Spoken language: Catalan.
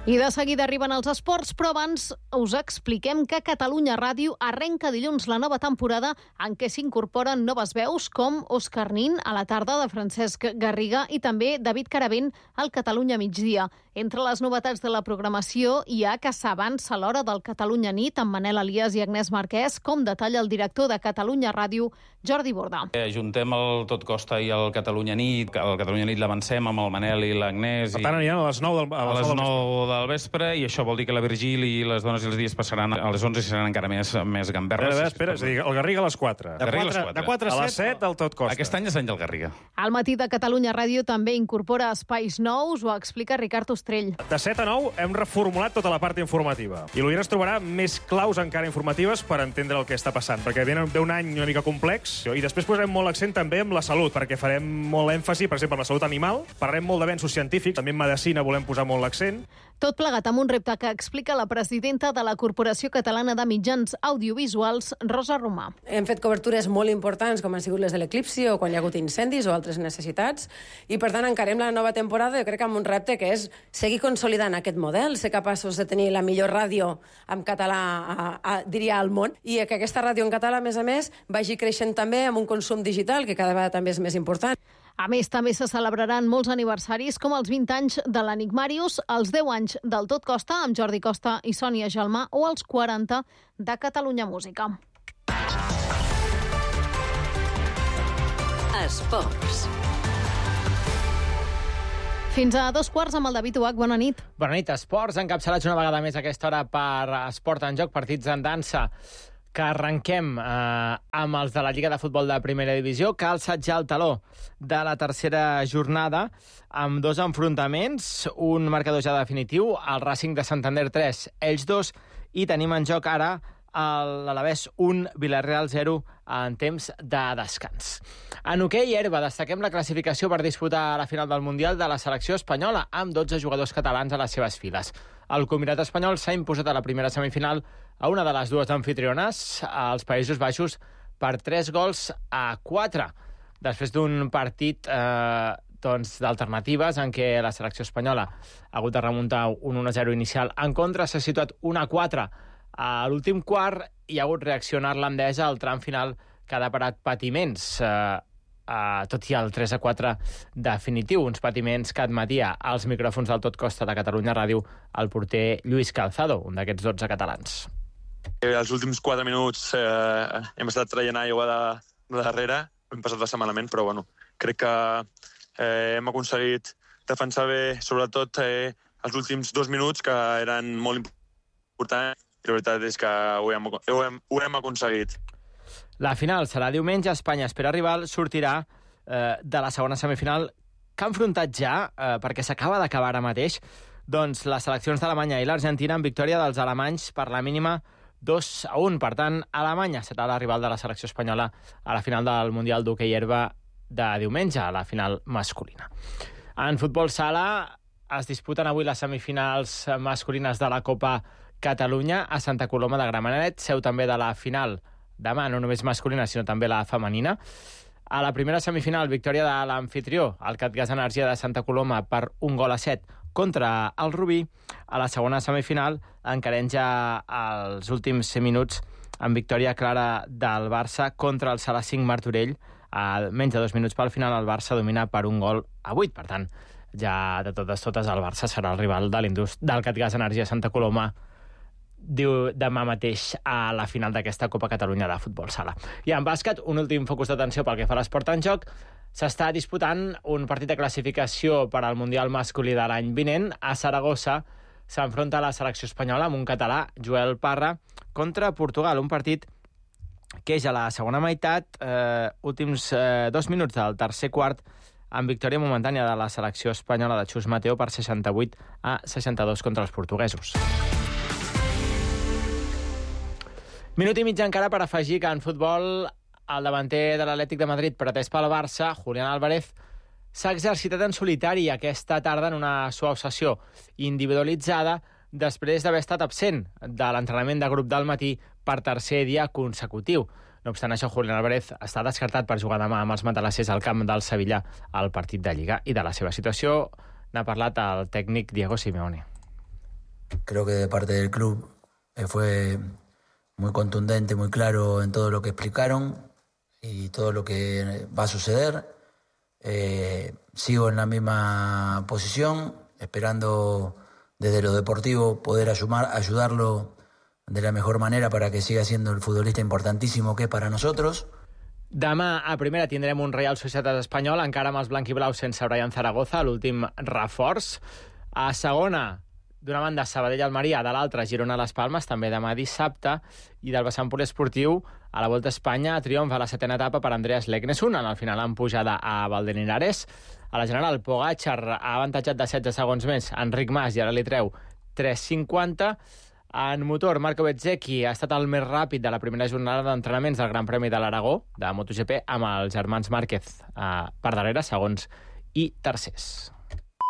I de seguida arriben els esports, però abans us expliquem que Catalunya Ràdio arrenca dilluns la nova temporada en què s'incorporen noves veus com Òscar Nin a la tarda de Francesc Garriga i també David Caravent al Catalunya Migdia. Entre les novetats de la programació hi ha que s'avança l'hora del Catalunya Nit amb Manel Elias i Agnès Marquès, com detalla el director de Catalunya Ràdio, Jordi Bordà. Juntem el Tot Costa i el Catalunya Nit. El Catalunya Nit l'avancem amb el Manel i l'Agnès. Per tant, aniran a les 9 del vespre, i això vol dir que la Virgili i les dones i els dies passaran a les 11 i seran encara més gamberres. Espera, és a dir, el Garriga a les 4. De 4 a les 7 el Tot Costa. Aquest any és l'any del Garriga. Al matí de Catalunya Ràdio també incorpora espais nous, ho explica Ricard Ostrell. De 7 a 9 hem reformulat tota la part informativa. I l'Oients trobarà més claus encara informatives per entendre el que està passant, perquè ve un any una mica complex, i després posarem molt accent també amb la salut, perquè farem molt èmfasi, per exemple, en la salut animal, parlarem molt d'avenços científics, també en medicina volem posar molt l'accent. Tot plegat amb un repte que explica la presidenta de la Corporació Catalana de Mitjans Audiovisuals, Rosa Romà. Hem fet cobertures molt importants, com han sigut les de l'eclipsi o quan hi ha hagut incendis o altres necessitats, i per tant encarem la nova temporada, jo crec que amb un repte que és seguir consolidant aquest model, ser capaços de tenir la millor ràdio en català, diria, al món, i que aquesta ràdio en català, a més, vagi creixent també amb un consum digital, que cada vegada també és més important. A més, també se celebraran molts aniversaris, com els 20 anys de l'Enigmàrius, els 10 anys del Tot Costa, amb Jordi Costa i Sònia Gelmà, o els 40 de Catalunya Música. Esports. Fins a 2:15 amb el David Uach. Bona nit. Bona nit. Esports, encapçalats una vegada més a aquesta hora per Esport en Joc, partits en dansa, que arrenquem amb els de la Lliga de Futbol de Primera Divisió, que ha alçat ja el taló de la tercera jornada amb dos enfrontaments, un marcador ja definitiu, el Racing de Santander 3, ells 2, i tenim en joc ara l'Alavés 1, Villarreal 0 en temps de descans. En hoquei herba destaquem la classificació per disputar la final del Mundial de la selecció espanyola, amb 12 jugadors catalans a les seves files. El combinat espanyol s'ha imposat a la primera semifinal a una de les dues anfitriones, als Països Baixos, per 3-4, després d'un partit d'alternatives en què la selecció espanyola ha hagut de remuntar un 1-0 inicial. En contra, s'ha situat 1-4 a l'últim quart i ha hagut reaccionar l'Andesa al tram final, que ha deparat patiments, tot i el 3-4 definitiu, uns patiments que admetia als micròfons del Tot Costa de Catalunya Ràdio el porter Lluís Calzado, un d'aquests 12 catalans. Els últims 4 minuts hem estat traient aigua de darrere, hem passat bastant malament, però bueno, crec que hem aconseguit defensar bé, sobretot els últims 2 minuts, que eren molt importants, i la veritat és que ho hem aconseguit. La final serà diumenge. Espanya espera rival, sortirà de la segona semifinal, que ha enfrontat ja, perquè s'acaba d'acabar ara mateix, doncs les seleccions d'Alemanya i l'Argentina en victòria dels alemanys per la mínima 2-1. Per tant, Alemanya serà la rival de la selecció espanyola a la final del Mundial d'hoquei herba de diumenge, a la final masculina. En futbol sala es disputen avui les semifinals masculines de la Copa Catalunya a Santa Coloma de Gramenet, seu també de la final demà, no només masculina, sinó també la femenina. A la primera semifinal, victòria de l'amfitrió, el Catgas Energia de Santa Coloma, per 1-7 contra el Rubí. A la segona semifinal, encarem ja els últims minuts amb victòria clara del Barça contra el Sala 5 Martorell. A menys de 2 minuts pel final, el Barça domina per 1-8. Per tant, ja de totes el Barça serà el rival del Catgas Energia Santa Coloma, diu demà mateix a la final d'aquesta Copa Catalunya de Futbol Sala. I en bàsquet, un últim focus d'atenció pel que fa a l'esport en joc. S'està disputant un partit de classificació per al Mundial masculí de l'any vinent. A Saragossa s'enfronta a la selecció espanyola amb un català, Joel Parra, contra Portugal. Un partit que és a la segona meitat, últims 2 minuts del tercer quart, amb victòria momentània de la selecció espanyola de Xus Mateo per 68-62 contra els portuguesos. Minut i mig encara per afegir que en futbol el davanter de l'Atlètic de Madrid, pretès pel Barça, Julián Álvarez, s'ha exercitat en solitari aquesta tarda en una suau sessió individualitzada després d'haver estat absent de l'entrenament de grup del matí per tercer dia consecutiu. No obstant això, Julián Álvarez està descartat per jugar demà amb els matalassers al camp del Sevilla al partit de Lliga. I de la seva situació n'ha parlat el tècnic Diego Simeone. Creo que de parte del club fue muy contundente, muy claro en todo lo que explicaron y todo lo que va a suceder. Sigo en la misma posición, esperando desde lo deportivo poder ayudarlo de la mejor manera para que siga siendo el futbolista importantísimo que es para nosotros. Demà a primera tindrem un Real Societat Espanyol, encara amb els blanquiblaus sense Brian Zaragoza, l'últim reforç. A segona, d'una banda Sabadell-Almeria, de l'altra Girona-Las Palmes, també demà dissabte, i del vessant poliesportiu a la Volta a Espanya triomfa a la 7ª etapa per Andreas Leknesund, en el final en pujada a Valdenirares. A la general, Pogačar ha avantatjat de 16 segons més Enric Mas i ara li treu 3,50. En motor, Marco Bezzecchi ha estat el més ràpid de la primera jornada d'entrenaments del Gran Premi de l'Aragó, de MotoGP, amb els germans Márquez per darrere, segons i tercers.